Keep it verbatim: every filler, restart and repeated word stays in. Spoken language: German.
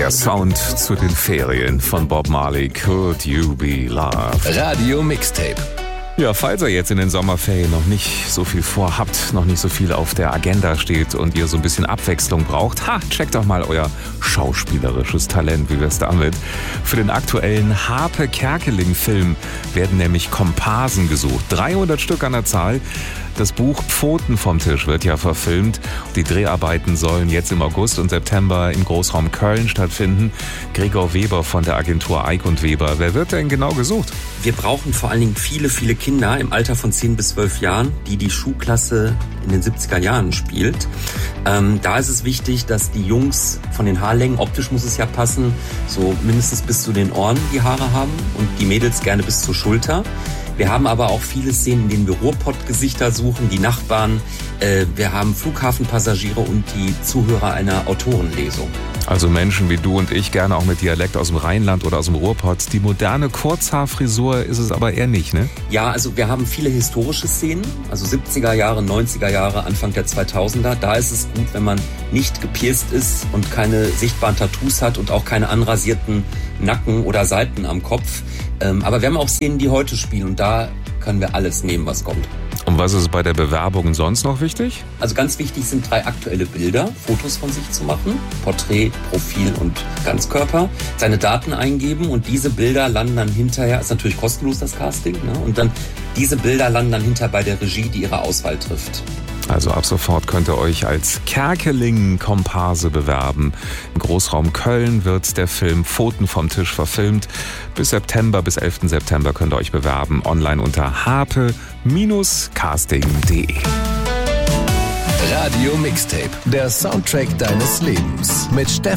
Der Sound zu den Ferien von Bob Marley, Could You Be Loved? Radio Mixtape. Ja, falls ihr jetzt in den Sommerferien noch nicht so viel vorhabt, noch nicht so viel auf der Agenda steht und ihr so ein bisschen Abwechslung braucht, ha, checkt doch mal euer schauspielerisches Talent, wie wär's damit? Für den aktuellen Harpe Kerkeling-Film werden nämlich Komparsen gesucht. dreihundert Stück an der Zahl. Das Buch Pfoten vom Tisch wird ja verfilmt. Die Dreharbeiten sollen jetzt im August und September im Großraum Köln stattfinden. Gregor Weber von der Agentur Eick und Weber. Wer wird denn genau gesucht? Wir brauchen vor allen Dingen viele, viele Kinder im Alter von zehn bis zwölf Jahren, die die Schulklasse in den siebziger Jahren spielt. Ähm, da ist es wichtig, dass die Jungs von den Haarlängen, optisch muss es ja passen, so mindestens bis zu den Ohren die Haare haben und die Mädels gerne bis zur Schulter. Wir haben aber auch viele Szenen, in denen wir Ruhrpott-Gesichter suchen, die Nachbarn. Äh, wir haben Flughafenpassagiere und die Zuhörer einer Autorenlesung. Also Menschen wie du und ich, gerne auch mit Dialekt aus dem Rheinland oder aus dem Ruhrpott. Die moderne Kurzhaarfrisur ist es aber eher nicht, ne? Ja, also wir haben viele historische Szenen, also siebziger Jahre, neunziger Jahre, Anfang der zweitausender. Da ist es gut, wenn man nicht gepierst ist und keine sichtbaren Tattoos hat und auch keine anrasierten Nacken oder Seiten am Kopf. Ähm, aber wir haben auch Szenen, die heute spielen und da können wir alles nehmen, was kommt. Und was ist bei der Bewerbung sonst noch wichtig? Also ganz wichtig sind drei aktuelle Bilder, Fotos von sich zu machen, Porträt, Profil und Ganzkörper, seine Daten eingeben und diese Bilder landen dann hinterher, ist natürlich kostenlos das Casting, ne? Und dann diese Bilder landen dann hinterher bei der Regie, die ihre Auswahl trifft. Also ab sofort könnt ihr euch als Kerkeling-Komparse bewerben. Im Großraum Köln wird der Film Pfoten vom Tisch verfilmt. Bis September, bis elften September könnt ihr euch bewerben. Online unter harpe casting punkt de. Radio Mixtape, der Soundtrack deines Lebens mit Stefan